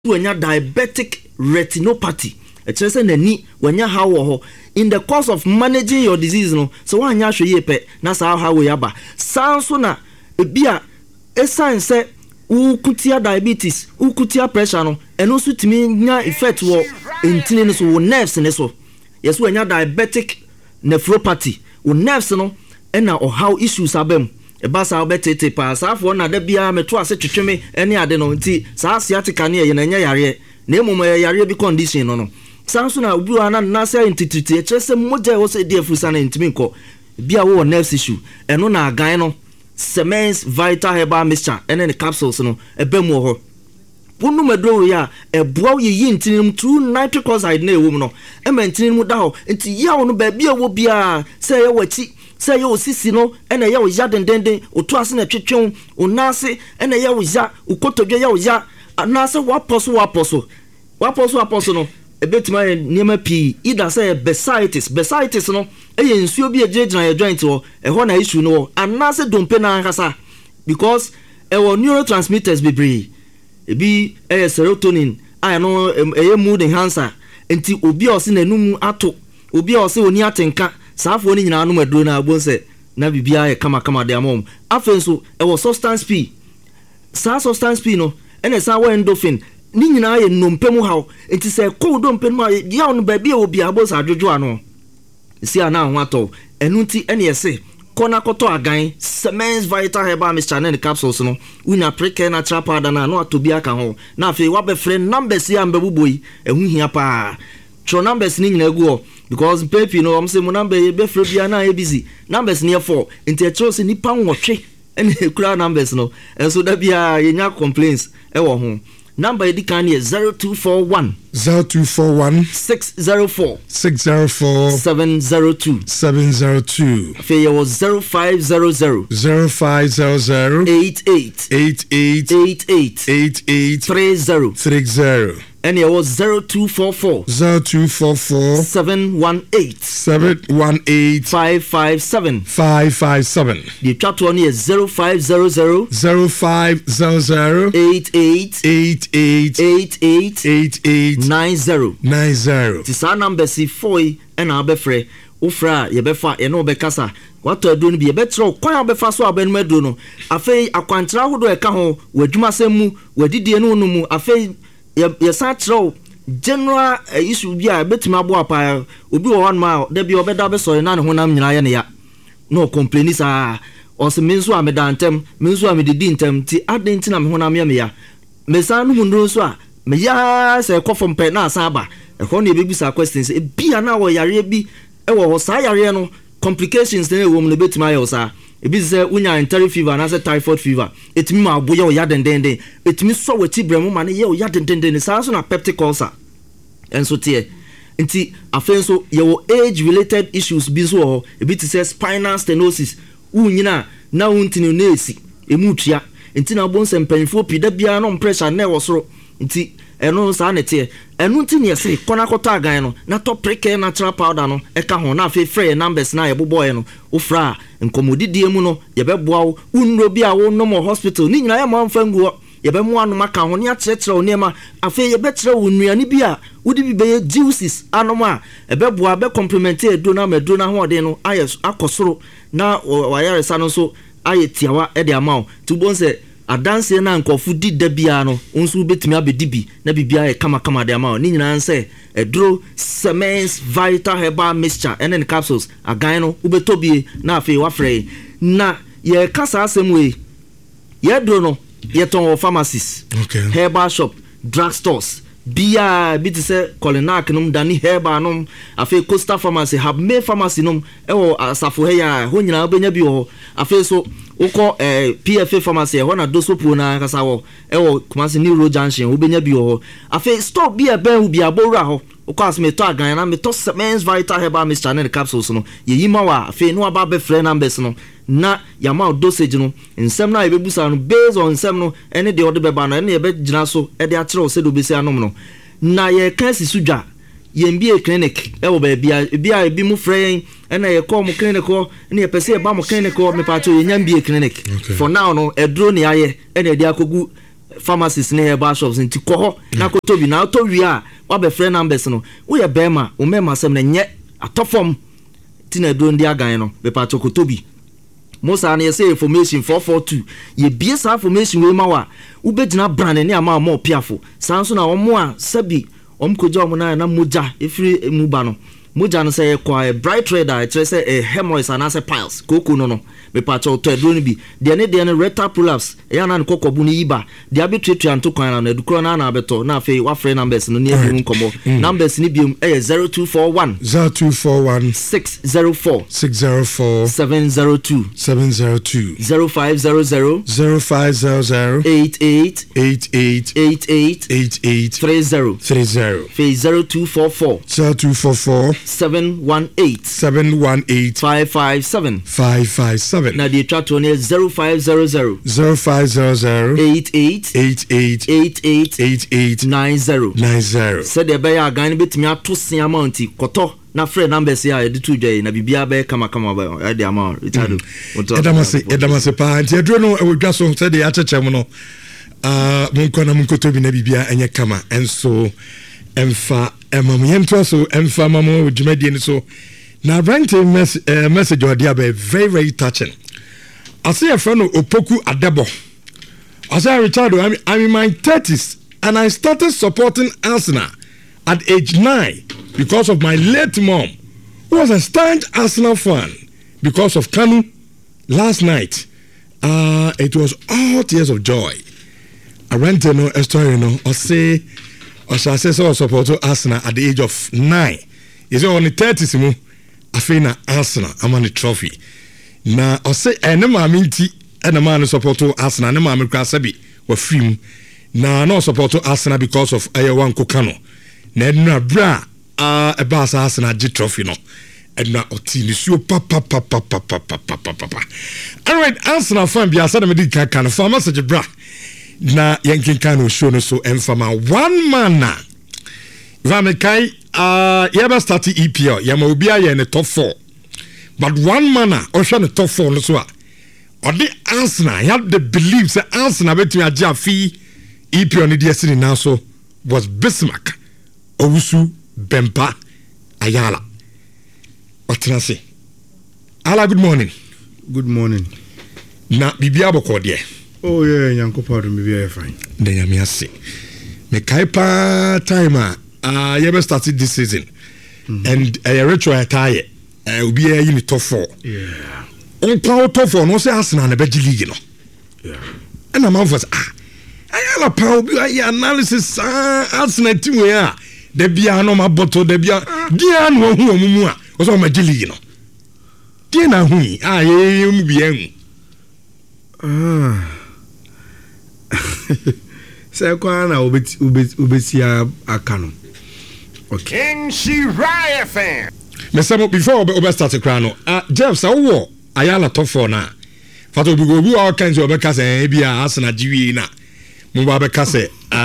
wanya diabetic retinopathy. It's nani wanya how in the course of managing your disease no so wanya hwe yepe na sa how we aba sanso na ebia esan se ukutia diabetes ukutia pressure no eno so timi nya effect wo entine no so wo nerves ne so yes wanya diabetic nephropathy wo nerves no ena or how issues abem eba sa obetete pa sa afo na da bia meto ase twetweme ene ade no nti sa asiatica ne ye na nya yare na emom yare bi condition no sanso na obi ana na say entititi e chese moja wo se dey frusa na ntimi nko bia wo nerves issue eno na agan no Semens Vital Herbal Mixture ene ne capsules no ebemu ho wonu medro ya eboa ye ntinim true nitric oxide na ewum no e maintain mu da ho nti ya wo no ba bia wo bia say ye wachi say ye osisi no ene ye wo ya dendenden oto ase na twetwen onase ene ye wo ya ukotodwe ye wo ya anase waposo no ebetima niema pi ida say bursitis no eye nsuo bi ejejina ye joint wo eho na issue no anase dompe na ankasa because ewo neurotransmitters bebre ebi serotonin no eye mood enhancer enti obi ose nanum ato obi ose oni atenka saafo ni nyina no maduro na agbonse na bibia ye kama de amom afenso ewo substance P no ene sa wa endorphin ni nyina ye nompemu haw enti se ko dompemu ya no ba bia obi abos adwojo ano si ana ho ato enu nti ene yese kona koto agan Semens Vital Herbal Mixture and capsules no una preke natural powder na no atobi aka ho na afi wa be friend numbers ya mbebuboi ehu hia pa tro numbers ni nyina egu ho because papi no am say mo number be free bia na e busy numbers near 4 enti e tro se nipa nwotwe ene kura numbers no enso da bia ye nya complaints e wo ho number edikan here 0241 604 702 Fe was 0500 88 30 and it was 0244 718 557 the chat one is 0500 88 90 tisa number si foi and abefre ufra yebefa eno bekasa what to do be betro kwan abefa so abenu medo no afei akwantra hodo eka ho wadwuma semu wadidie no mu afei ye sa tro general issue bia betima abo apa obi wo wan ma da bi obeda be so na ne honam nyina ye ne ya no complain sa o se menso ameda ntem menso amedidi ntem ti adenti na me honam ye me ya mesa no hunro so a me ya se kofom pe na asa aba e ho ne bebusa questions e bia na wo yare bi e wo sa yare no complications na wo mu ne betima ye sa ebi se unya enteric fever na se typhoid fever etimi ma aboye o ya dendenden etimi so wati bremu ma ne ye o ya dendenden sa so na peptic ulcer enso tie nti afenso ye wo age related issues bi so ho ebi ti se spinal stenosis unyina na untini na esi emutua nti na bon sempanfo pi da bia no pressure na e wo soro nti eno sa na tie enu nti ne se kona kota agan no na to preke natural powder no e ka ho na afi free numbers na ye boboy no ofra nkomodidie mu no ye beboa wo unro bi a wo no mo hospital ni nyina ye mo amfanguo ye be mo anoma ka ho ne akyerɛkyerɛ wo nema afi ye bekyerɛ wo nnuane bi a wodi bi be juices anoma e beboa be complement edo na medo na ho de no aye akosoro na wayare sa no so aye tiawa e de amawo tubon se adanse na nkofu di da bia no onsu betimi abedibi na bibia e kama de amawo ni nyina nse edro Semens Vital Herbal Mixture and capsules agan no ubetobie na afi wafrɛ na ye kasa asem we ye dro no ye ton pharmacies herbal shop drugstores bia biti se Kolinak num dani herbal num afi Costa Pharmacy have me pharmacy num ewo asafo he ya ho nyina obenya bi ho afi so uko PFA Pharmacy ho na dosopo na kasa wo ewo Kumasi New Road Junction obenya bi ho afi stop bia ben bi abora ho uko asmeto agan na meto Semens Vital Herbal Mixture and capsules no ye yima wa afi no aba be free numbers no na yama dosage no nsem na ebebusa no based on nsem no ene de ode beba no ene ebe gina so e de akyere o se do besi anom no na ye kan sisudwa ye mbie clinic e wo ba bia ebi mu free ene ye call mu clinic ko ene ye pese e ba mu clinic ko me pato ye nyambie clinic for now no edro ne aye ene de akogu pharmacies ne herbal shops nti kɔ na kotobi na to wi a wa be friend numbers no wo ye bema o mema sem na nye atofom ti na do ndi agan no be pa kotobi Mosa na say information 442 ye bie sa information we ma wa wo begina brand ne ama mo piafo sanso na omo a sabi omkoja omo na moja efiri muba no moja no say kwa bright red a kire say hemorrhoids and as piles koko no me pa to adro no bi de ne rectal prolapse ya na nkokobu ni yiba de abetwetwa nto kwan na edukro na abeto na afei wa free numbers no ne ehun nkomo numbers ni bi 0241 604 702 0500 88 30 0244 718 557 na the chat on 0500 88 90 said the buyer again bit me to see amount koto na friend numbers ya de to dwai na bibia be kama ba the amount retado edamase pa anti adro no ewodwa so said the achechem no munkona munkoto bi na bibia enye kama enso emfa emam yento so emfa mamo djumadi ni so na brand message or dia be very very touching. I say a friend Opoku Adebo. I say Richard, I'm in my 30s and I started supporting Arsenal at age 9 because of my late mom, who was a staunch Arsenal fan because of Kanu last night. It was all tears of joy. I went to know a story, I say so support Arsenal at the age of 9. Is only 30s. I feel na Arsenal, I'm on the trophy. Na I say ene maame nti ene man support Arsenal, ene maame kwa sabi wa film. Na no support Arsenal because of Ayawan Kokano. Na edna bra e ba Arsenal G trophy no. Edna oti ni so papa. Alright, Arsenal fan bi asa na me di kan fa message bra. Na yankin kan show no so emfama one man na. Vamekai yaba start EPL yama obi aye ne top 4 but one man or the top 4 no so or the Arsenal had the belief that Arsenal betimi agya fi EPL ni dey sini now so was Bismarck Owusu Bempa Ayala Otenase Ala good morning na bibia boko de oh yeah Nyankopɔn bibia fine de nyame ase me kai pa time you ever started this season and a retro attire will be in the top 4. Yeah. On power top 4, no say Arsenal and a Belgian league, Yeah. And a man was I have a power analysis Arsenal team where the Biano my bottle, the Bia Dian who was on my league, Diana hui, you be Say kwana obetia akano. Okay. Shiraya fan. Me say before we start the crown. Jeff say wo Ayala top 4 na. Fato bi go bi all kinds of obeka say bia Arsenal GV na. Mo ba beka say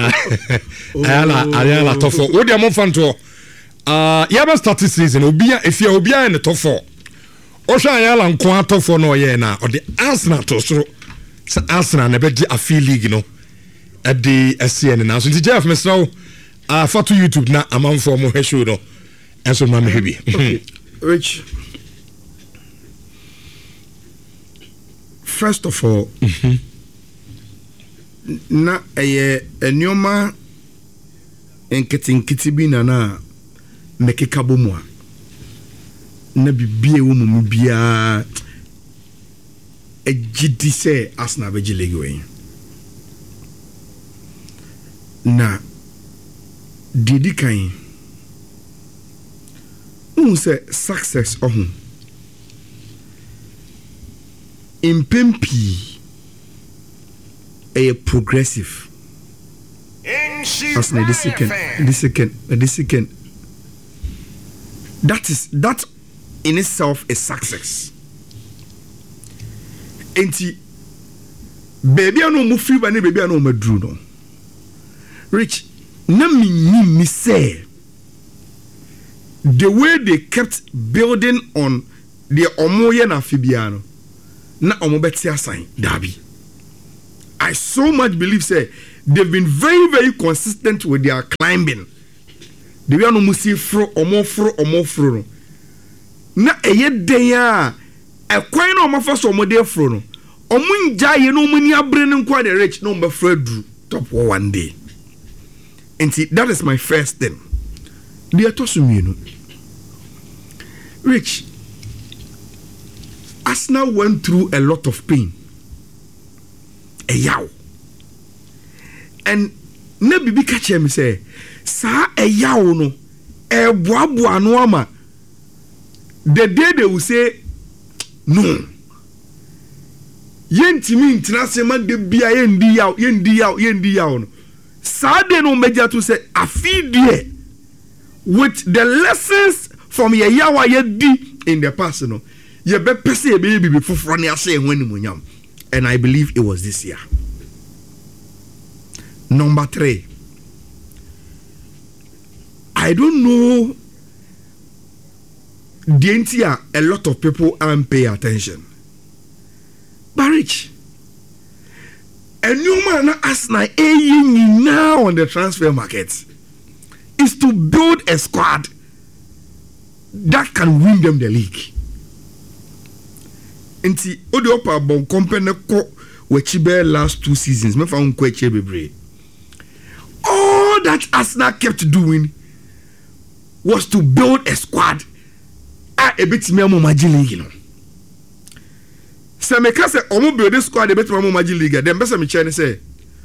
Ayala top 4. Wo dia mo fan to ya start the season obia efia obia in the top 4. O sha Ayala nko top 4 no ye na o the Arsenal to so Arsenal na be gi afi league no. At the SCN now. So Jeff Mesno for to YouTube na amount for more show no. And so mama heavy. Rich. First of all, na a nyoma enketi bi na mekeka bomo na bibie wo mu bia ejidi se Arsenal be league we. Na didi kan say success in pempi a progressive as this second that in itself is success enti baby anu mu free ba ne baby anu madru no Rich, na me say the way they kept building on the omoye na fibiano na omobeti assign Dabi. I so much believe say they've been very, very consistent with their climbing. The way no musi fro omo. Na eye den a ekwan na omo fa so omo de fro no. Omo nja ye no omo ni abre ne nkwa the rich no omo fra dru top one day. And see, that is my first thing. The atosumino. Rich, Arsenal went through a lot of pain. A yaw. And na bibi catch him say, sa a yaw no, e boa no ama. The day they will say, no. Yentimi ntina se ma de bia yendi yaw no. Sa de no meja to say, afi die with the lessons from ye yawa ye di in the past no. Ye be pese ye be bibi foforo ne ase ehwan ni munyam. And I believe it was this year. Number 3. I don't know the entire a lot of people aren't paying attention. But Rich, a new man Arsenal now on the transfer market is to build a squad that can win them the league. Nti odi opa bon company ko wechibe last 2 seasons me fa unko echebebre. All that Arsenal kept doing was to build a squad a bit me mo magi league no. Se me ka se omo build a squad a bit me mo magi league dem be se me chene say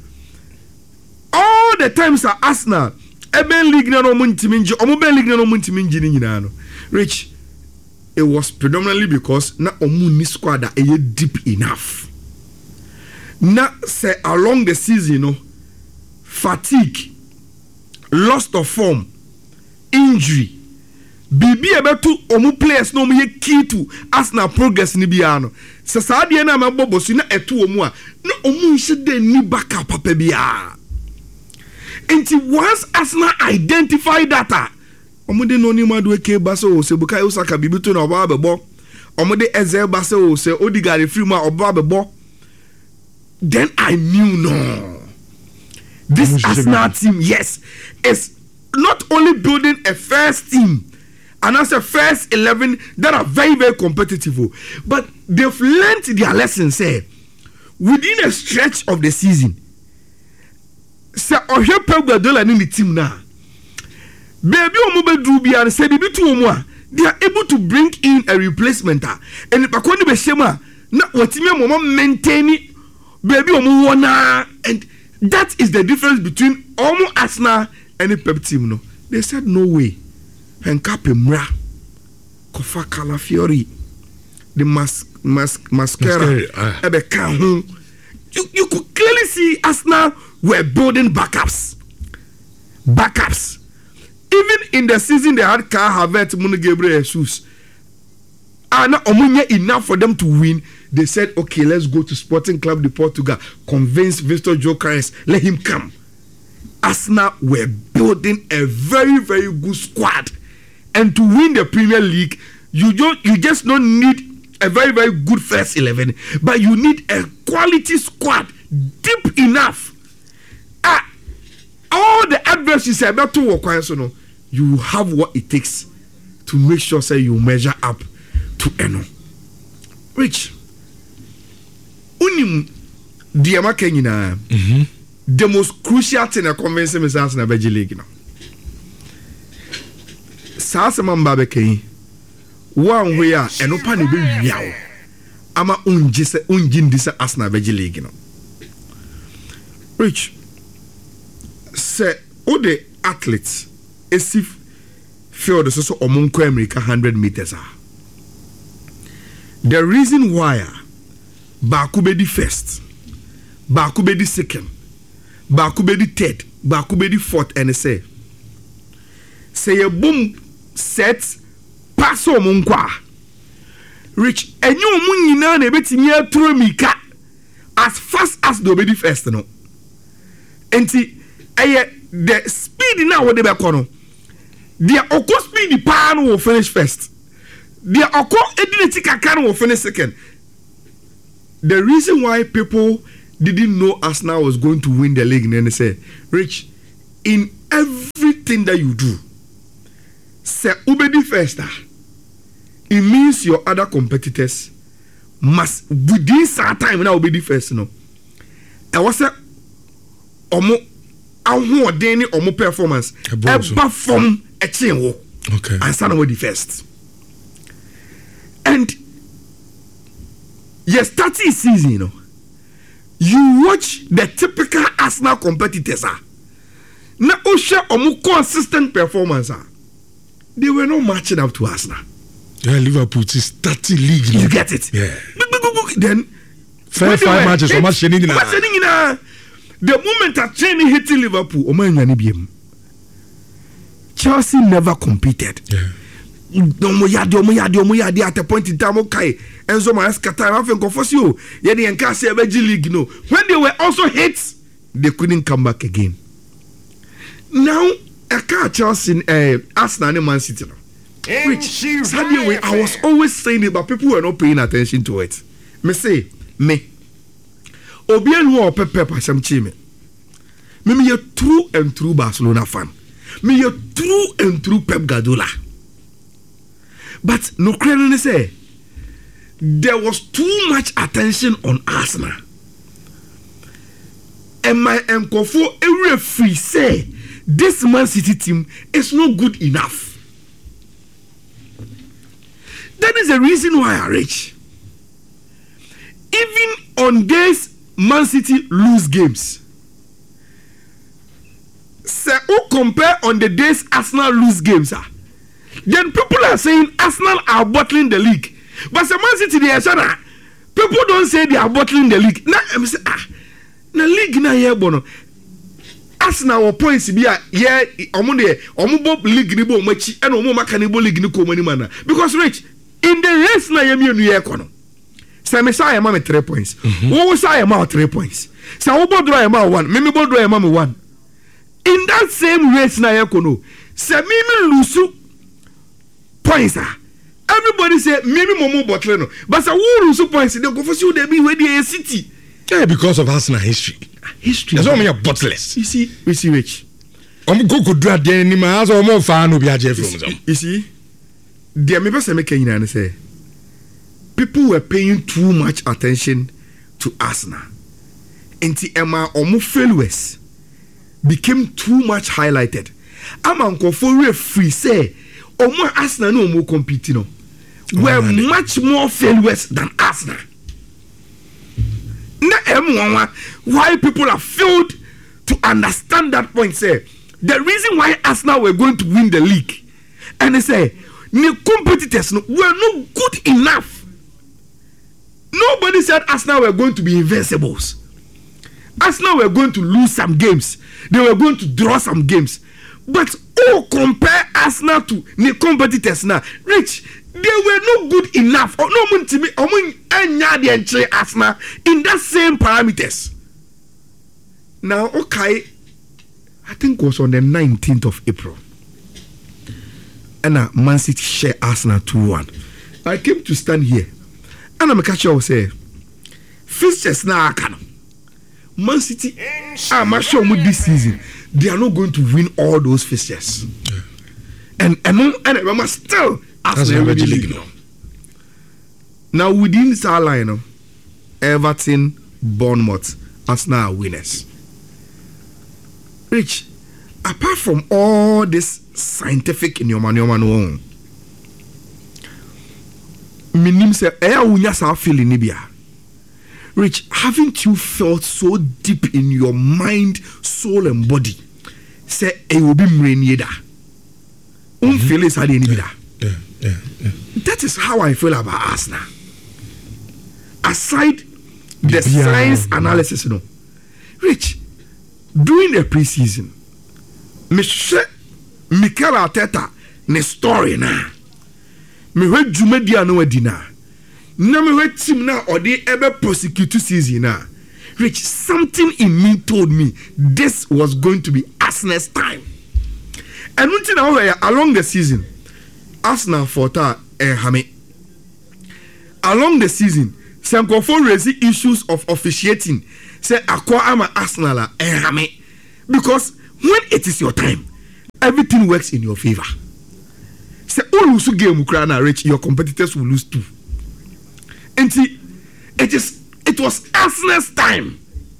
all the times at Arsenal eben league na no mo ntimi nji omo ben league na no mo ntimi nji ni nyina no. Rich, it was predominantly because na omuni squad that is deep enough. Na say along the season, you know, fatigue, loss of form, injury. Bibi ebetu omu players no me key to Arsenal progress ni biano. Se saadi na mabobo si na etu omu a na omu nse de ni backup papa bia. Until once Arsenal identify data. Omude no ni madu eke basa o se Bukayo Saka bibitu na oba bebo. Omude Eze basa o se Odegaard free ma oba bebo. Then I knew no. This Arsenal team, yes, is not only building a first team and as a first 11 that are very, very competitive, but they've learned their lessons. Say within a stretch of the season, say Ohio Pep Guardiola ni team now. Baby omo do bia say bibi to omo they are able to bring in a replacement and bakoni be shema na watimi omo maintain baby omo wona, and that is the difference between omo Arsenal and the Pep team no. They said no way. And Capemra Kofa Calafiori the mascara ebe kan ho. You could clearly see Arsenal were building backups. Even in the season they had Kai Havertz, Nuno Gabriel Jesus. And omunye enough for them to win. They said, okay, let's go to Sporting Club de Portugal. Convince Victor Gyökeres, let him come. Arsenal were building a very, very good squad. And to win the Premier League, you just don't need a very, very good first 11, but you need a quality squad deep enough. All the adverts you say about to work on, so no, you have what it takes to make sure say you measure up to Eno. Rich, unim diama kenyina. The most crucial thing I convince me is Arsenal Belgian League now. Sasa mambabe kenyi. One way a enopa ne be wiawo. Ama unjindisa Arsenal Belgian League now. Rich, say all the athletes esif field so omonko America 100 meters are. The reason why Bakubedi first, Bakubedi second, Bakubedi third, Bakubedi fourth, and say a boom set pass omonkwa. Rich and you munina ne betimi throw mika as fast as the obedi first no. Enti the speed now what they be kono. Their oko speed pan will finish first. Their oko edineti kakan will finish second. The reason why people didn't know Arsenal was going to win the league, and then they say, Rich, in everything that you do, say ubedi first. It means your other competitors must within some time now ubedi first. No, I was say, omo deni omo performance eba from a chain. Okay, and stand with the first. And yes, 30 season, you know, you watch the typical Arsenal competitors. Now, Osha omu consistent performance. They were not matching up to Arsenal. Yeah, Liverpool is 30 league. You get it? Yeah. Then, five matches. The moment a training hitting Liverpool, Chelsea never competed. Yeah. Omo yadi at a point in time. Okay, Enzo Maresca time. I think for you, yeah, the Nkasi Ebeji League. No, when they were also hits, they couldn't come back again. Now, I can't Chelsea, Arsenal, and Man City. Which way I was always saying it, but people were not paying attention to it. Me say me. Obian who Pep some chime. Me a true and true Barcelona fan. Me a true and true Pep Guardiola. But no credit say there was too much attention on Arsenal. And my Nkofo every free say this Man City team is not good enough. That is the reason why I reach. Even on days Man City lose games, say who compare on the days Arsenal lose games, then people are saying Arsenal are bottling the league. But say Man City they are saying, people don't say they are bottling the league. Now I'm say na league na here bono. Arsenal points be yeah omo bob league ni bo machi and omo maka ni bo league ni ko mani mana. Because Rich in the race na yemi enu ye kono. Say me say am 3 points. Wo say am 3 points. Say wo bo draw am 1. Me bo draw am 1. In that same race na ye kono. Say me lose points. Everybody say me momo bottle no. But say wo lose points they go for you they be where the city. Yeah, because of Arsenal history. History. That's why we are bottless. You see Rich. Go draw the anima as or more fan will be a Jeff. You see, the American making say people were paying too much attention to Arsenal. And the Emma Omo failures became too much highlighted. Amanko for free say Omo Arsenal no more competing. Were much more failures than Arsenal. Why people are failed to understand that point, say the reason why Arsenal were going to win the league, and they say the competitors were not good enough. Nobody said Arsenal were going to be invincibles. Arsenal were going to lose some games. They were going to draw some games. But compare Arsenal to the competitors now. Rich, they were not good enough. Arsenal in that same parameters. Now, okay, I think it was on the 19th of April. And Man City share Arsenal 2-1. I came to stand here. And I'm catch you say, fixtures now Man City, I'm sure this season they are not going to win all those fixtures. Yeah. And remember still Arsenal league now. Now within this line, Everton, Bournemouth, Arsenal are winners. Rich, apart from all this scientific in your man, minim say unya sa feeling nibia. Rich, haven't you felt so deep in your mind, soul and body? Say will be mrenida. Feel is yeah. That is how I feel about Arsenal. Aside the science analysis, Rich, during the preseason, Mikel Arteta ne story na. Me we Jumedia no edina. Na me we team na odi ebe prosecute season na. Rich, something in me told me this was going to be Arsenal's time. And until now along the season, Arsenal fought Hame. Along the season, some raised issues of officiating. say akwa ama Arsenal ehame because when it is your time everything works in your favor. Say all lose game na Rich, your competitors will lose too. And see, it was Arsenal's time.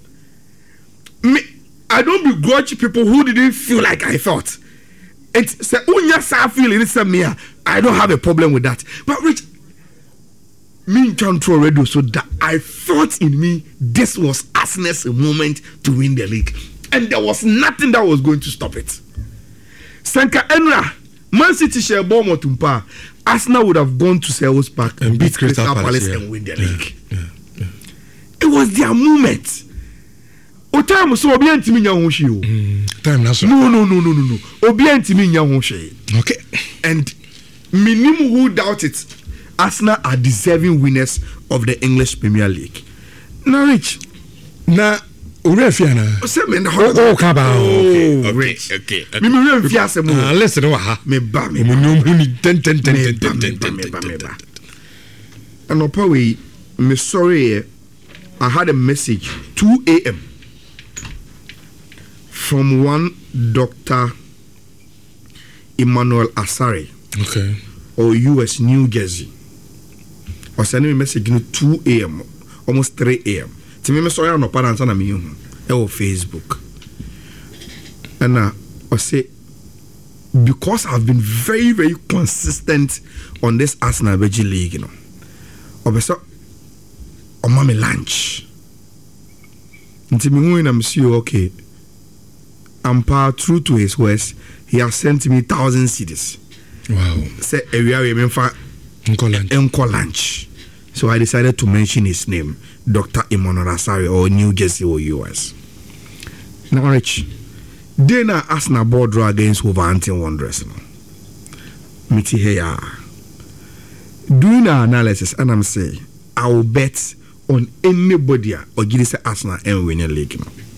I don't begrudge people who didn't feel like I thought. And say unya feeling it's me. I don't have a problem with that. But Rich, me control radio so that I thought in me this was Arsenal's moment to win the league. And there was nothing that was going to stop it. Sanka Enra, Man City share Bournemouth tumpa. Arsenal would have gone to Selhurst Park and beat Crystal Palace and win the league. It was their moment. O time so obi antimi nya ho hwe o. Time na so. No. Obi antimi nya ho hwe. Okay. And minimum who doubt it, Arsenal are deserving winners of the English Premier League. Now Rich. Na Urefiana. Oh, Kaba. Okay. Me Urefia se mo. Listen wa ha. Me ba. Ten. And opaway, me sorry, I had a message 2 a.m. from one Dr. Emmanuel Asare. Okay. Or US New Jersey. Or sending me a message 2 a.m. almost 3 a.m. To me, sorry, I'm not parents on me on Facebook. And I say, because I've been very, very consistent on this Arsenal Veggie League, you know. I said, on my lunch. Until me when I'm sure, okay, I'm true to his words. He has sent me 1,000 CDs. Wow. Say area we for lunch. So I decided to mention his name, Dr. Emmanuel Asare or New Jersey or US. Now Rich, then I Arsenal board draw against Wolverhampton Wanderers. Miti here. Doing our analysis and I'm saying I will bet on anybody or give this Arsenal and win a league.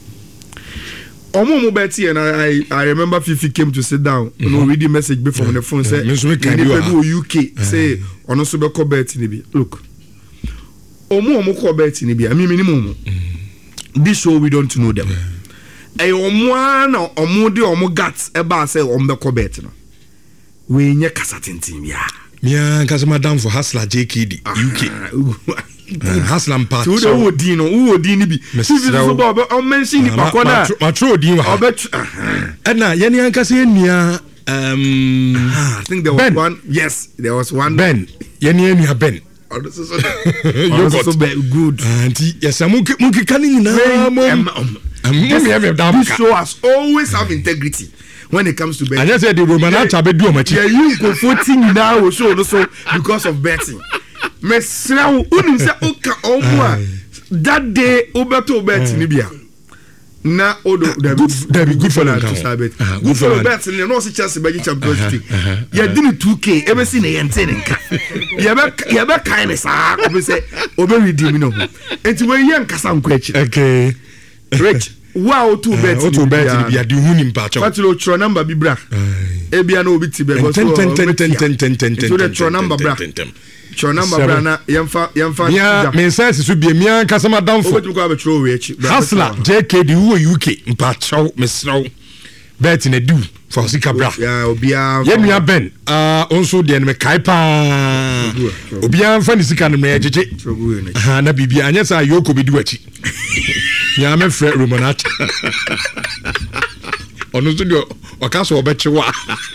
Omo Betty and I remember Fifi came to sit down. You know, read the message before on the phone. Say, UK say, on also be call Betty. Look, Omo call Betty. I mean, minimum. This show we don't know them. A Omo Omo de Omo guts eba say Omo call Betty. We nye kasatin team ya. Yeah, because Madam for Hustler JKD UK. Haslam part. So the Odino, Udini be. Mrs. I'll mention the Pacona. Matro Dino. And now, Yanni Ancasinia. I think there was Ben. One. Yes, there was one. Ben. Yanni Ben. Also good. Yes, I'm monkey canning now. This show has always have integrity when it comes to betting. And I said the Roman Chabedu much. Yeah, you go 14 now so because of betting. Mesra unim se oka omwa that day obeto bet ni bia na odo that be good for them to sabe good for bet ni no se Chelsea be Champions League ya dini 2k e be si na yente nka ya be kind of sa ko be say obe redeem no enti we yen kasa nkwa echi okay Rich wow to bet ni bia di hunim pa cho fatilo tro number bi bra e bia na obi ti be go so 10 so the tro number bra Your number brana yamfa yeah me sense so be me an kasama down for Hustler JKD who UK mpa chow mesrow bet na do for sika bra yeah obia ya Ben also de me kai pa obia mfa ni sika no me jeje na bibia anya sa yoko bi du achi ya me frɛ Romanat ono so de o ka so obechewa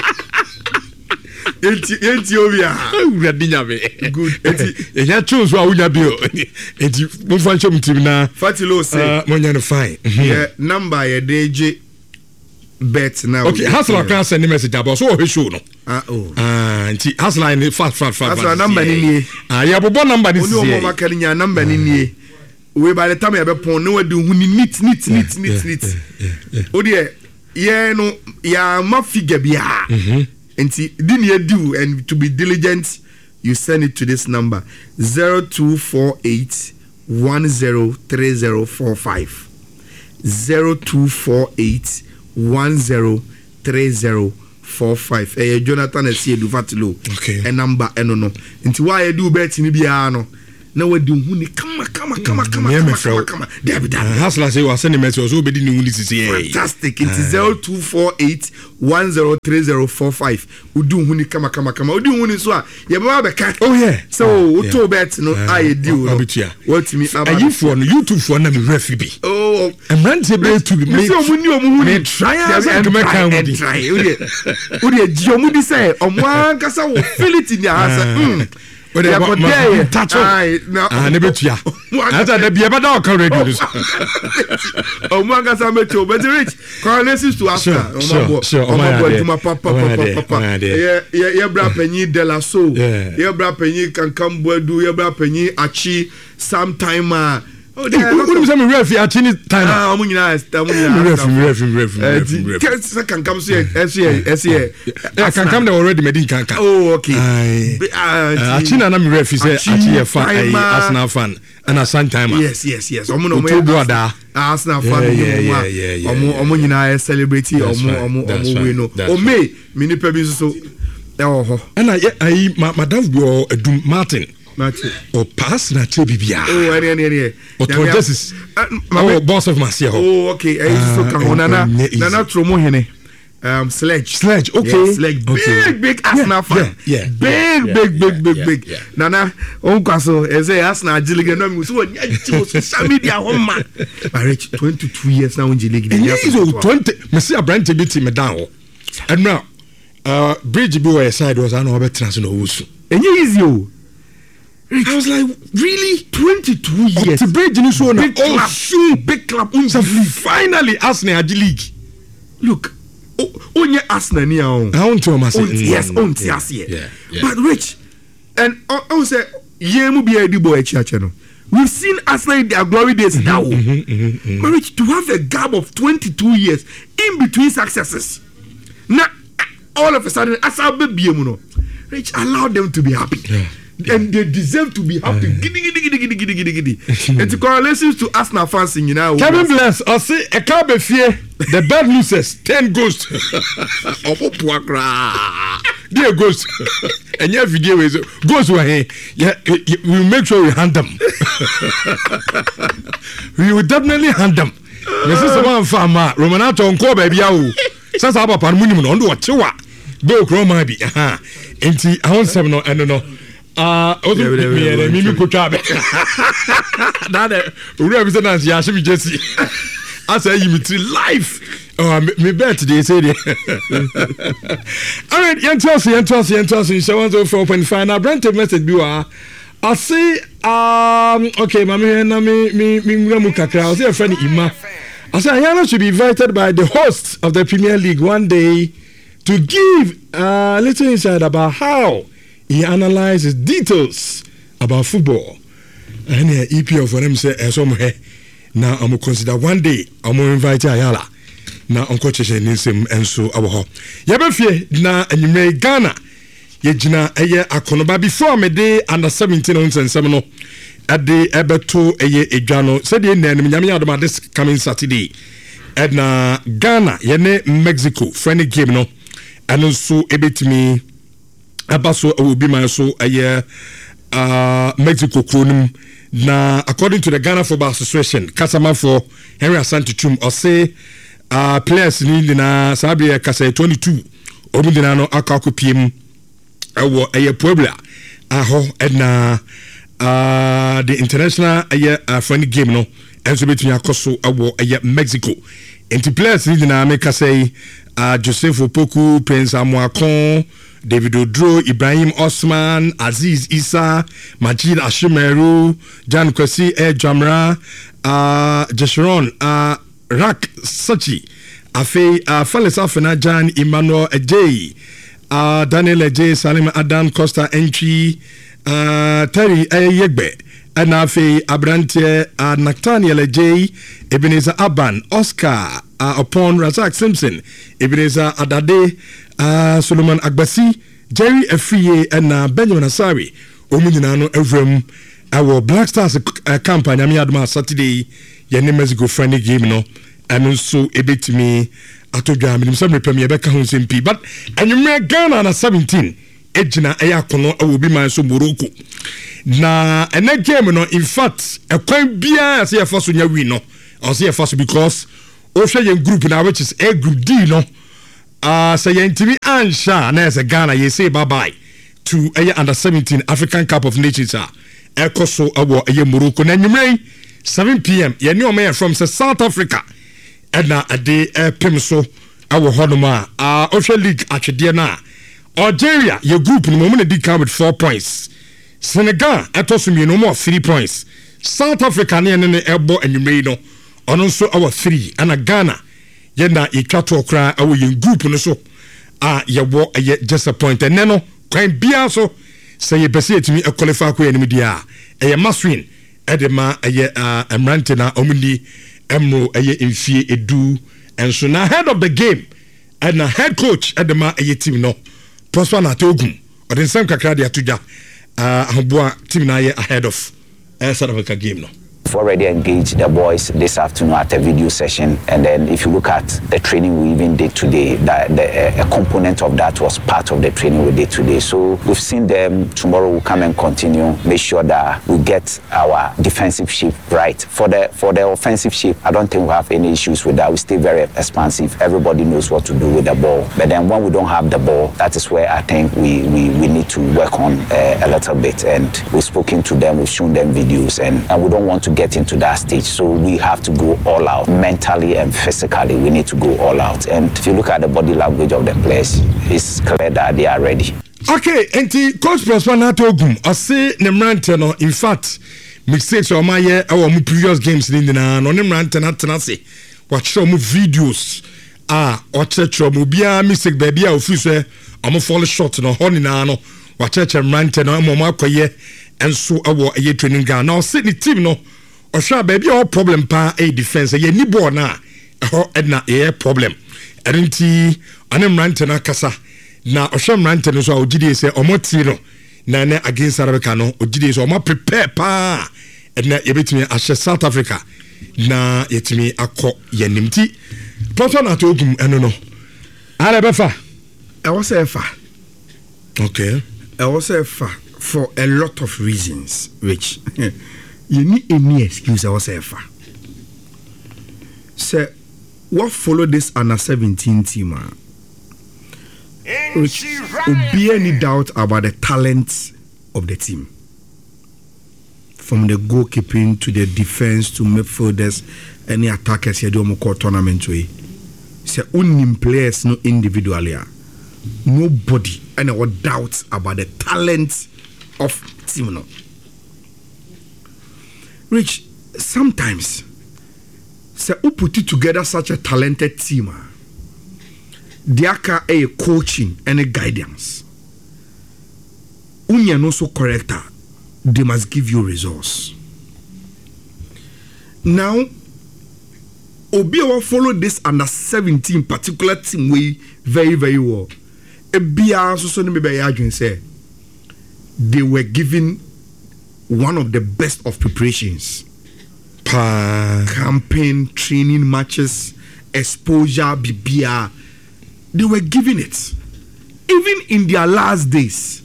Enti obia uradinya me good enti ya choose wa unya bi enti mo fa nchom tim na Fatilo say mo nya no fine yeah number ya DJ bet now okay Hustler can send message about so o show no enti Hustler ni fast Hustler number ni nie ya bobo number ni see oni o makali nya number ni nie we by the time ya be pon no we do huni neat odi ye no ya ma figure bia and didn't you do and to be diligent you send it to this number 0248 103045 0248 103045 Jonathan Esi Edufatilo okay a number no nti why you do bet ni bia no na we do hu ni kama Come. David. Hasla say was sending message also be the new fantastic. It is 0248 103045. Udu huni kama. Udu huni so ya baba beka. Oh yeah. So uto bet no I do. What me about you for YouTube for na me refi bi. Oh. And run to be to me. Me try and try. Udi jomu di say omwa kasa wo feel it in your hands. But I touch on nebetua. After the Biabada radio. Oh, Mangasa Metro, but rich. Correlations to Africa. Papa. Yeah, bra penny de la so. Yeah, bra penny can come do your bra penny achi sometime. Oh, what is a referee at any time? I'm can come see I can come there already, Medin can come. Oh, okay. Achina and I'm referee, Achia fan, Arsenal fan, and a sun timer. Yes. Arsenal fan, yeah. Celebrity or me, mini pebbles so. And I, Madame Martin. Or pass na Bibia. Oh, any. But this is boss of Marcia. Oh, okay. Nana Tromo Hene. Sledge. Okay. Yeah, Sledge. Big Arsenal fan. Yeah. Big. Nana, Onkaso, as a Arsenal Gilligan, so Sammy Homa. I reached 22 years now in Gilligan. And he's 20. Monsieur Brent beat him down. And now, Bridge Boy side was an over transnational. And you is you. I was like, really? 22 years. To bridge in this one. Big club. Finally, Arsenal the league. Look, only Arsenal near. I want to yes. But Rich, and I say, Yemu be a boy channel. We've seen Arsenal in their glory days now. But Rich, to have a gap of 22 years in between successes. Now, all of a sudden, Rich, allow them to be happy. Yeah. And they deserve to be happy. Giddy. And to correlations to Arsenal fans in Kevin Bless, I say a car be fear. The bad losers 10 ghosts. Dear ghosts. And your video is ghosts were here. Yeah, we make sure we hand them. We will definitely hand them. This is one farmer. Romanato on call baby. Sasa hapa panmunimu no ndo wachewa. Go Roma bi. Enti I want some no no. Mimi Kuchabe. That representatives Yashimi Jesse. I say you meet life. Oh, me bet today say it. All right, Yentosi. So 104.5. Now, Brent message you are. I say, okay, Mami, me kakra. I say a friend Ima. I say Ayana should be invited by the hosts of the Premier League one day to give a little insight about how he analyzes details about football. And the EPL for them say, now I'm consider one day I'm invite Ayala. Now Uncle Cheshe Nisim and so our Yabafie na anime Ghana. Yejina eye akonoba before me day under 17 and 7 at the Ebeto eye Ejano said the name Nyame this coming Saturday. And Ghana yene Mexico friendly game no and also ebetimi abaso will be my so eye Mexico kronum na according to the Ghana Football Association Kasama for Henry Asante Chum or say players ni na sabia kasa 22 omudina no akako piem ewo eye Puebla aho na the international eye friendly game no enso betun akoso ewo eye Mexico enti players ni na make say Joseph Opoku, Prince Amuakon, David Odro, Ibrahim Osman, Aziz Issa, Majid Ashimeru, Jan Kwesi Jamra, Jesharon Rak Sachi, Afe Falesa Fena Jan Emmanuel Ejay, Daniel Ejay, Salim Adam Costa Entry, Terry Yegbe, and Afe Abrante Nathaniel Ejay, Ebenezer Aban, Oscar upon Razak Simpson, Ebenezer Adade, Solomon Agbasi, Jerry Efriye, and Benjamin Asari, Omunino Evrem, our Black Stars campaign, Amiadma Saturday, Mexico friendly game, no, and also a bit to me at a jam in some Premier Becca Hunsimpi, but and you make Ghana 17, Ejina Ayakono, I will be my so Morocco. na ene game no in fact a kwan bia say for so nya win no or say for so because o hwe yen group na which is A group D no say yen timi ansha na as a Ghana ye say bye bye to under 17 African Cup of Nations ekoso awo Morocco na nwumrei 7 p.m. ye ni o me from South Africa na ade pem so awo honoma o league atwede na Algeria your group no mo na di count with 4 points. Senegal etoso no more 3 points. South Africa ne ebo anwumrei no ono nso awo 3 ana Ghana ye na etwato kra awo yen group no so ye wo ye just a point and no kwan bia so say ye bese etimi qualify ko enim dia ye maswin edema ye emrante na omuni emro ye mfie edu enso na head of the game and na head coach edema ye team no Prosper na Togum or the same kakra dia tuja ahoboa team na ye ahead of South Africa game no. We've already engaged the boys this afternoon at a video session, and then if you look at the training we even did today, a component of that was part of the training we did today. So we've seen them. Tomorrow we'll come and continue, make sure that we get our defensive shape right. For the offensive shape, I don't think we have any issues with that. We stay very expansive. Everybody knows what to do with the ball. But then when we don't have the ball, that is where I think we need to work on a little bit. And we've spoken to them, we've shown them videos, and we don't want to get into that stage, so we have to go all out mentally and physically. We need to go all out, and if you look at the body language of the players, it's clear that they are ready. Okay, and coach Prosper na Togum I say nemrante no in fact mistakes o maye our previous games ni na no nemrante na tenase watch some videos o church mo bia mistake baby a ofi so am fall short no honi na no watch nemrante no mo makoye enso awo ye training ground now sit the team no or sure baby all problem pa a defense ye ni ball na edna a problem enti anemrante na kasa na oshamrante no so ogide se omoti no na na against Arabica no ogide so o prepare pa edna yebetimi ahye South Africa na yetimi akọ yanimti Prosper na Togum eno no ara befa I was a fa. Okay, I was a fa for a lot of reasons, which you need any excuse. I was a fa. So, what follow this under 17 team? Which would be any doubt about the talent of the team, from the goalkeeping to the defense to midfielders, any attackers here do more tournament way. So, only players no individually. Nobody any what doubts about the talent of team no. Rich, sometimes say who put it together such a talented team, there can a coaching and a guidance. Unya no so correct, they must give you results. Now, Obi will follow this under 17 particular team way very, very well. Say they were given one of the best of preparations. Campaign, training matches, exposure, BBR. They were given it. Even in their last days,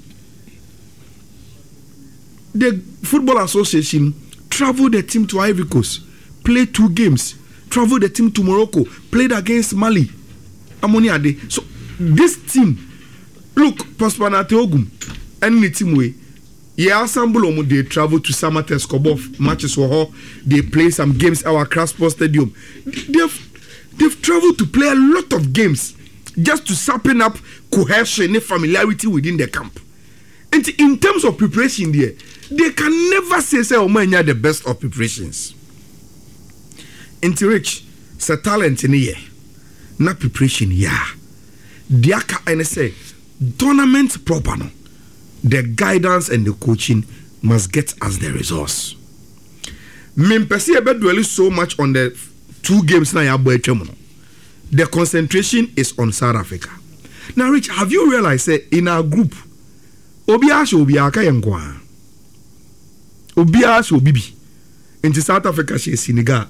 the Football Association traveled the team to Ivory Coast, played 2 games, traveled the team to Morocco, played against Mali. Amoniade. So this team, look, Prosper na Togum, and the team way. Yeah, assemble they travel to Samatta Skobov matches for her. They play some games at our Kraspor Stadium. They've traveled to play a lot of games just to sharpen up cohesion and familiarity within the camp. And in terms of preparation there, they can never say oh man, you're the best of preparations. Into Rich, say talent in the year, not preparation, yeah. Diaka and say tournament proper no. The guidance and the coaching must get us the resource. Mimpesi ebe dwell so much on the 2 games na ya boy chemono. The concentration is on South Africa. Now, Rich, have you realized that in our group, Obiasho Obiaka Yankwa, Obiasho Bibi, into South Africa, she Senegal,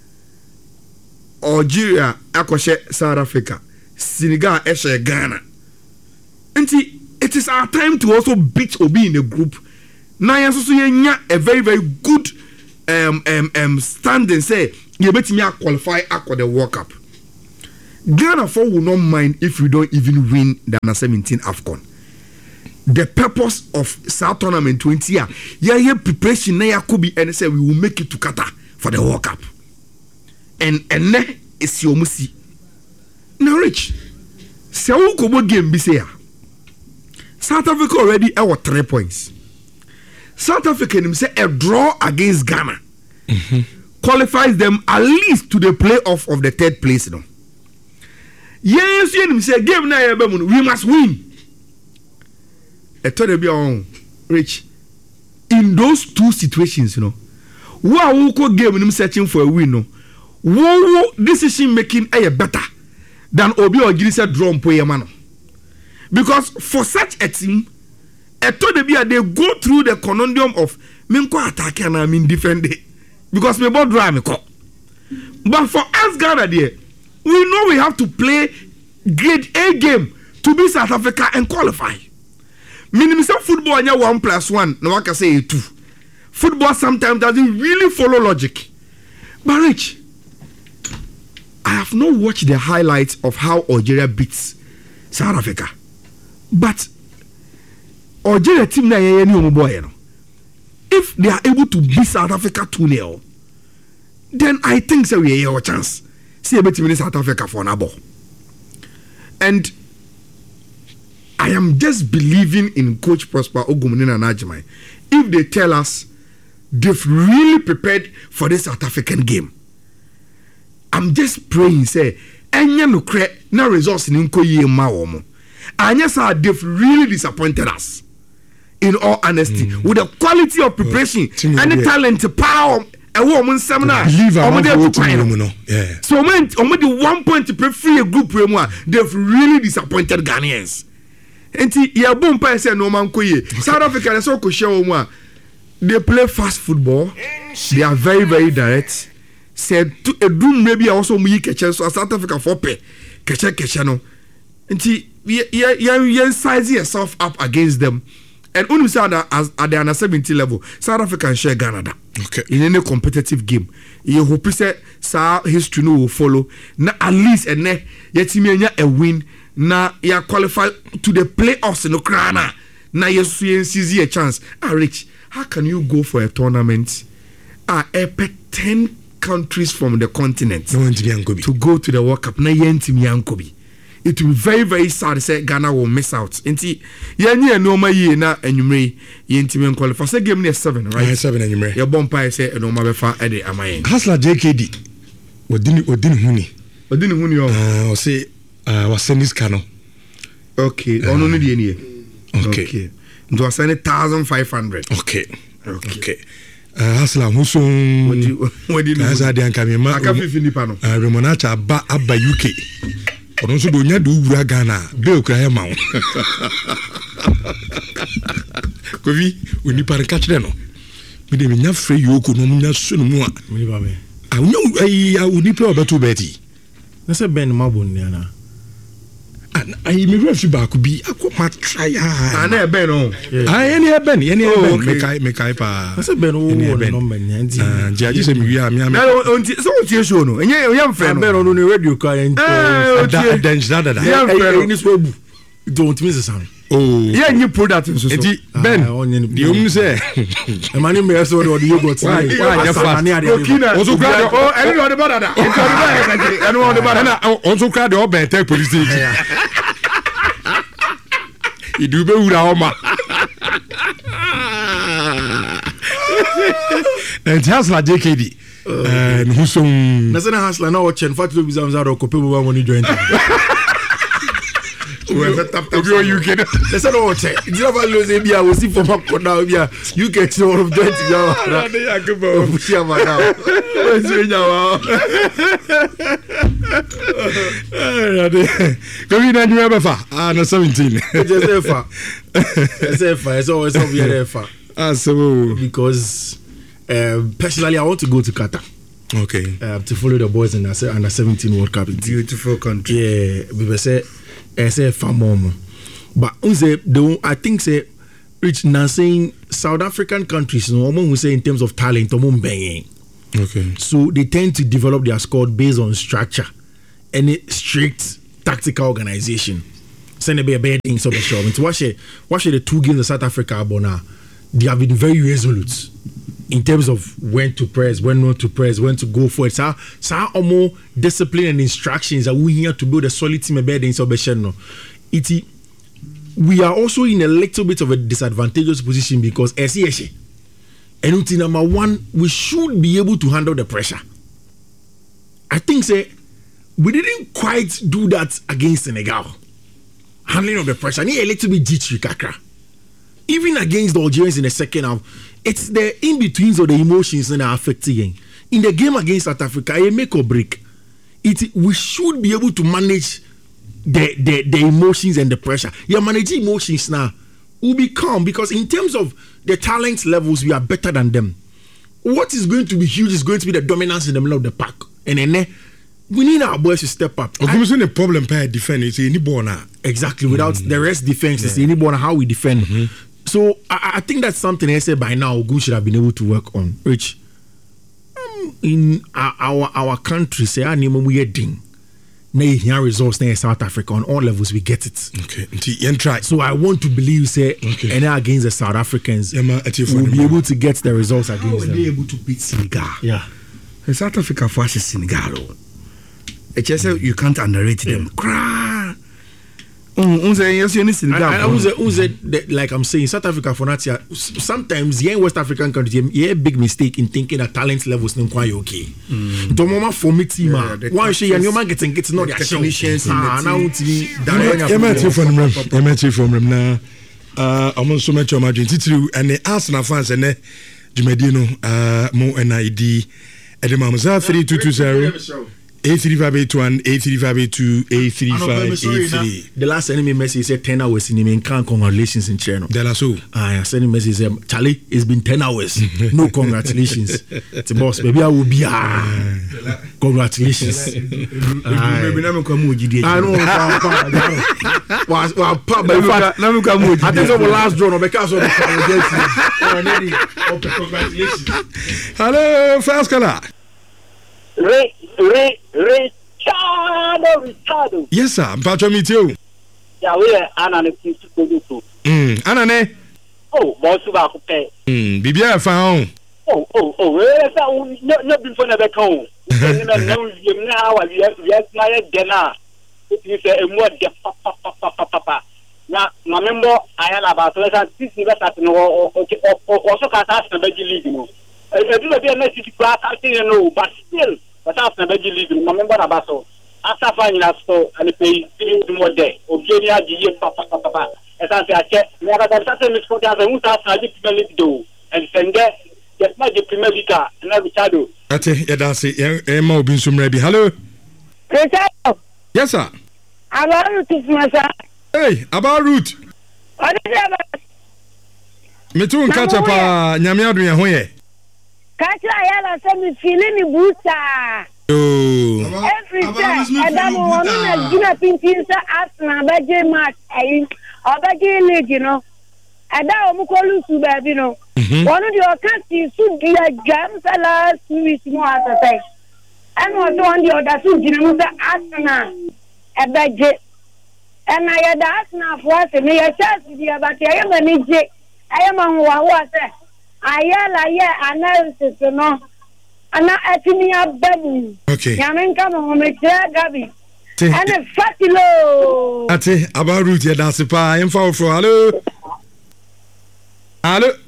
Algeria, Akoshe South Africa, Senegal, Eshe Ghana. And it is our time to also beat Obi in the group. na yenso yenya a very very good standing say you betimi qualify akọ the World Cup. Ghana for will not mind if we don't even win the under 17 AFCON. The purpose of South Tournament 20 year, yeah, preparation na yakobi and say we will make it to Qatar for the World Cup. And ne is your musi. Now Rich, se wo ko game bi say South Africa already have 3 points. South Africa say a draw against Ghana qualifies them at least to the playoff of the 3rd place. No. Yes, you say game na we must win. I told you, Rich, in those 2 situations, you know, who could game him searching for a win, no, who decision making a better than Obi or Gilisa draw play man. Because for such a team, I told you they go through the conundrum of Minko attack and I mean defend it. Because we both drive me. But for us, Ghana, there, we know we have to play grade A game to be South Africa and qualify. Minimum football and 1+1, no one can say 2. Football sometimes doesn't really follow logic. But Rich, I have not watched the highlights of how Algeria beats South Africa. But Algeria team na if they are able to beat South Africa 2-0, then I think so we have a chance. See a bit in South Africa for an ball. And I am just believing in Coach Prosper Ogumnina Najimai. If they tell us they've really prepared for the South African game, I'm just praying, say, enya no cre na results in Nkoye Mawomo. And yes, they've really disappointed us. In all honesty, with the quality of preparation and the talent, power, a woman seminar. So when the 1 point to prefer a group, they've really disappointed Ghanaians. And yeah, boom, say no man koye. South Africa is so kosher. They play fast football. They are very, very direct. Said to a doom maybe also me catch so South Africa for pay. Catch no. And you size yourself up against them. And only say at the under 17 level, South Africa can share Ghana. Okay. In any competitive game. You hope say history no will follow. Na at least and ne yetimi a win. Na ya qualify to the playoffs in Ukraine. Na you see a chance. Rich, how can you go for a tournament? 10 countries from the continent to go to the World Cup. Na yentimi yankobi. It will be very, very sad to say Ghana will miss out. Inti yenye enoma ye na enyumre yentimi qualify. Say game near 7, right? 7 enyumre. Your bompa say enoma befa ede amaye. Hasla JKD. Odini huni. Odini huni o. O say wasenis kano. Okay. Ono no die nie. Okay. Ndo wasane 1,500. Okay. Hasla husun. Wadi no. Asa de anka me ma. Aka fifi nipa no. Remonacha abba UK. Ono so do nya do wura Ghana be okra he ma wo kovi oni par catch de no me de nya free yoko no nya so no mu a me ba me a nya oni play obeto beti na se ben mabon ni ana ai me refi ba ko bi akoma try na ben no any ben me kai pa na se ben wo no ben nya jaji se mi wi a me onti so onti show no enye yam friend ben no no radio ka ento da yam friend ni so bu don't miss the sound yeah new product so ben the om say e mani me so do yogurt why ya fa also crowd any on the badada any on the badada also crowd the better police station idube wura oma and Hasla JKD and whosom na sana Hasla na watching fatu bizamza ro kope bo money joint Obi you can. Let's not watch it. It's never lose a beer. We see from up now. You get to all of 20 now. Come in and you ever far. No 17. It's always over far. So because personally I want to go to Qatar. Okay. To follow the boys in the under 17 World Cup. Beautiful country. Yeah, we say say far more. But I think say Rich now saying South African countries, we say in terms of talent, okay. So they tend to develop their squad based on structure and a strict tactical organization. Send a bad things of the show. Watch the 2 games of South Africa, they have been very resolute in terms of when to press, when not to press, when to go for it. So more discipline and instructions are we here to build a solid team. We are also in a little bit of a disadvantageous position because and number one, we should be able to handle the pressure. I think we didn't quite do that against Senegal. Handling of the pressure, need a little bit jittery kakra. Even against the Algerians in the second half, it's the in-betweens or the emotions that are affecting. In the game against South Africa, a make or break. We should be able to manage the emotions and the pressure. You're managing emotions now. We'll be calm because in terms of the talent levels, we are better than them. What is going to be huge is going to be the dominance in the middle of the pack. And then we need our boys to step up. The problem by defend is exactly without the rest defense is how we defend. So I think that's something I said by now Ogun should have been able to work on. Which in our country say we ding. Now results in South Africa on all levels we get it. Okay. So I want to believe and against the South Africans we'll be able to get the results against them. Be able to beat Senegal. Yeah. And South Africa versus Senegal. It's just you can't underrate them. Like I'm saying, South Africa for that year, sometimes in West African countries, a big mistake in thinking that talent levels not quite okay. The moment for me, team, one show and your man getting not the technicians. From them now. I'm so much of my dream. And the Arsenal fans and Jumedino, Mo and ID. Edemamza 3220. A3581, A3582, A3583. The last enemy message said 10 hours in him. Can't congratulations in Cherno. Delaso. I sent him message said Charlie, it's been 10 hours. No congratulations. It's boss. Maybe I will be congratulations. I know. I think the last draw because of congratulations. Hello, First Color. Richardo. Yes, sir. I'm about to meet you. Yeah, we are Anna. Anna. Oh, Bosuba. Bibia found. No, before never come. Now, yes, my dinner. You say a more papa. Now, remember, I am about this is that also can't ask the Belgian league. I do not be a message to class, I think but still. But after the league, remember Abaso. After finding us so and pay 3 more day. Ogenia, papa. As I said, never got such a misfortune as who has a Premier League do. And send there, just not the Premier League, and every shadow. That's it. Emma bin Sumrebi. Hello. Yes, sir. About Ruth, my son. Hey, about Ruth. What is it? Me too, catch up, Nyamiadu Yahoye. Catch I have a feeling booster. Every day, I don't want to get up in Tinsa Asna, Baji Mark, or Baji League, you know. I don't want to baby, you know. One of your countries should be a jam salad, sweet more as a say. And also on the other suit, you know, Asna, a Baji. And I had asked now for us, and I said, but I am an idiot. I am on what was it. I analysis, you know. And now I think me up baby. Okay. Yamen come on me Gabi. And a fatty low. Ate about Ruth ya dance pa em for hello. Hello.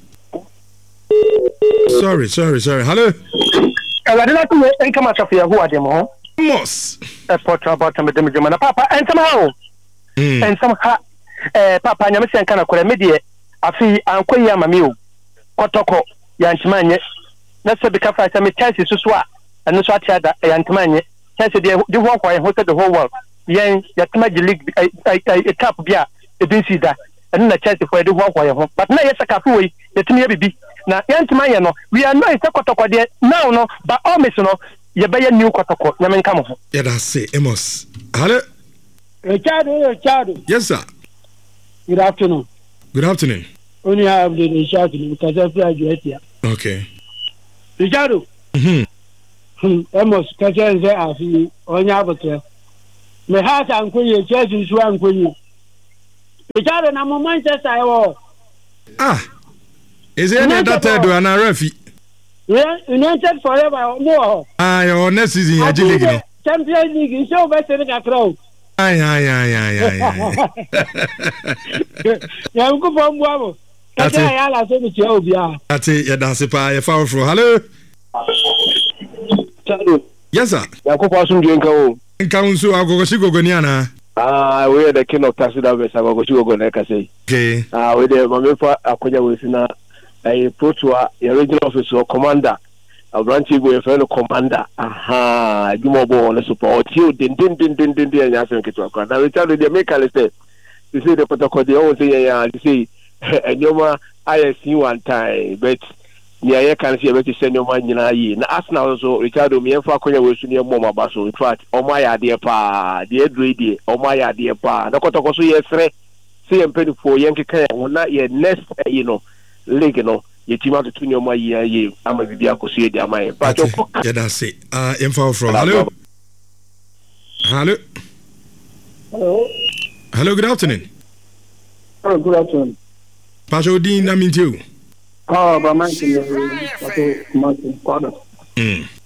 Sorry. Hello. I did not know any come out of here who are them home. Moss. A portrait about them papa and somehow. And somehow papa nyamse kan akore medie afi ankoya mamiu. Kotoko yantimanye. Na se beka fa me Chelsea so a eno so atia da yantimanye. Chelsea de ho kwa hosted the whole world. Yen yatmaji league a cup bia e bin si da. Eno na Chelsea for de ho kwa ho. But na yesa kafu we yetimi ya bibi. Na yantimanye no we are not kotoko de now no but almost no ye be new kotoko nyamenka mo. Yeah, that's it. Amos. Hello. Richard. Yes, sir. Good afternoon. Good afternoon. only have the shark because I feel like okay. Richard. Amos Kajan say I feel on your me heart and queen church is one queen. Richard and I'm Manchester. Is there any data do an RFI? Yeah, United forever more. Your next season, you're Champions League is so better than a crowd. Yeah. I'm good for one. That's it. You're dancing by a foul for hello. Yes, sir. Yakupasum Jinko. Council, I'll go to Goniana. We are the king of taxi drivers. I will go to Goneka. Okay. With the Mamifa Akoya Wisina, a Protua, the original officer, commander, a branch with fellow commander. Aha, Jumobo on the support. You didn't and Yasan Kitwaka. Now, we tell you the American state. You see the protocol, they always say, you see, and Yoma, I see one time, but. Yeah, can see about to send your money na ye. Na Arsenal also Ricardo me enfa konya we su ne moma baso. In fact, o ma ya de pa, de edredi, o ma ya de pa. Na kotoko so ye sre. See empedi for yenke kan wona ye next league ye tima to tunyo ma ye ama bibia ko su de ama. But yeah, that's it. Info from hello. Hello. Hello, good afternoon. Oh, good afternoon. Pastor Dean, I'm in you. Oh, but Martin, Martin,